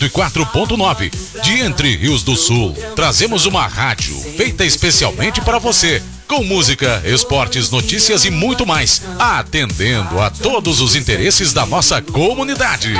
4.9 de Entre Rios do Sul. Trazemos uma rádio feita especialmente para você, com música, esportes, notícias e muito mais, atendendo a todos os interesses da nossa comunidade.